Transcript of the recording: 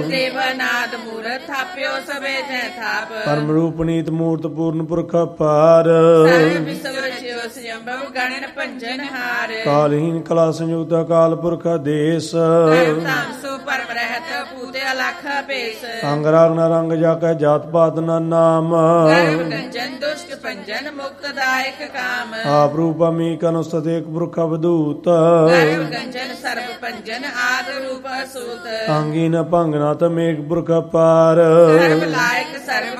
ਦੇਵਨਾਦ ਮੂਰਤ ਥਾਪਿਓ ਸਵੇ ਜੈ ਥਾਪ। ਪਰਮ ਰੂਪ ਨੀਤ ਮੂਰਤ ਪੂਰਨ ਪੁਰਖ ਅਪਾਰ। ਸਰਬ ਵਿਸਵ ਰਚਿਓ ਸੰਜੰਭਵ ਗਣਨ ਭੰਜਨ ਹਾਰ। ਕਾਲਹੀਨ ਕਲਾ ਸੰਯੁਕਤ ਅਕਾਲ ਪੁਰਖ ਆਦੇਸ। ਧਰਮ ਧਾਮ ਸੋ ਪਰਮ ਰਹਿਤ ਪੂਤੇ ਅਲਖ ਭੇਸ। ਅੰਗ ਰਾਗ ਨ ਰੰਗ ਜਾ ਕੇ ਜਾਤ ਪਾਤ ਨ ਨਾਮ। ਗਰਭ ਗੰਜਨ ਦੁਸ਼ਟ ਭੰਜਨ ਮੁਕਤ ਦਾਇਕ ਕਾਮ। ਆਪ ਰੂਪ ਅਮੀਕ ਅਨੁਸਤ ਏਕ ਪੁਰਖ ਅਵਧੂਤ। ਗਰਭ ਗੰਜਨ ਸਰਬ ਭੰਜਨ ਆਦ ਰੂਪ ਅਸੂਤ। ਅੰਗੀ ਨ ਭੰਗ ਨ ਤਮੇਕ ਪੁਰਖ ਅਪਾਰ। ਸਰਬ ਲਾਇਕ ਸਰਬ